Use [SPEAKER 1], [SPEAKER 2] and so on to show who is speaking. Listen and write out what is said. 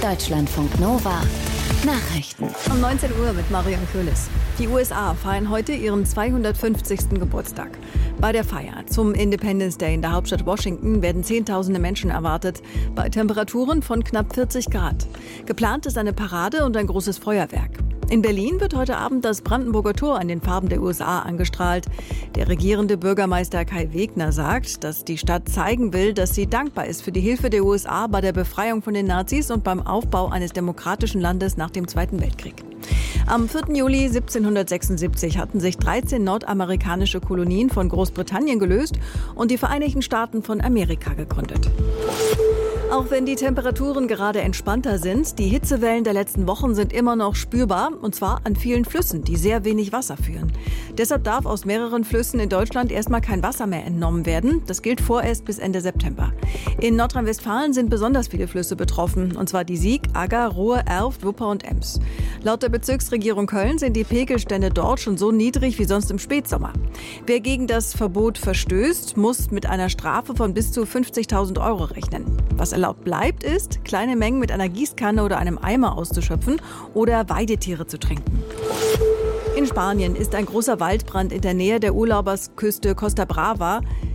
[SPEAKER 1] Deutschlandfunk Nova Nachrichten.
[SPEAKER 2] Um 19 Uhr mit Marion Köhlis. Die USA feiern heute ihren 250. Geburtstag. Bei der Feier zum Independence Day in der Hauptstadt Washington werden Zehntausende Menschen erwartet, bei Temperaturen von knapp 40 Grad. Geplant ist eine Parade und ein großes Feuerwerk. In Berlin wird heute Abend das Brandenburger Tor in den Farben der USA angestrahlt. Der regierende Bürgermeister Kai Wegner sagt, dass die Stadt zeigen will, dass sie dankbar ist für die Hilfe der USA bei der Befreiung von den Nazis und beim Aufbau eines demokratischen Landes nach dem Zweiten Weltkrieg. Am 4. Juli 1776 hatten sich 13 nordamerikanische Kolonien von Großbritannien gelöst und die Vereinigten Staaten von Amerika gegründet. Auch wenn die Temperaturen gerade entspannter sind, die Hitzewellen der letzten Wochen sind immer noch spürbar, und zwar an vielen Flüssen, die sehr wenig Wasser führen. Deshalb darf aus mehreren Flüssen in Deutschland erstmal kein Wasser mehr entnommen werden. Das gilt vorerst bis Ende September. In Nordrhein-Westfalen sind besonders viele Flüsse betroffen, und zwar die Sieg, Agger, Ruhr, Erft, Wupper und Ems. Laut der Bezirksregierung Köln sind die Pegelstände dort schon so niedrig wie sonst im Spätsommer. Wer gegen das Verbot verstößt, muss mit einer Strafe von bis zu 50.000 € rechnen. Was erlaubt bleibt, ist, kleine Mengen mit einer Gießkanne oder einem Eimer auszuschöpfen oder Weidetiere zu trinken. In Spanien ist ein großer Waldbrand in der Nähe der Urlaubersküste Costa Brava.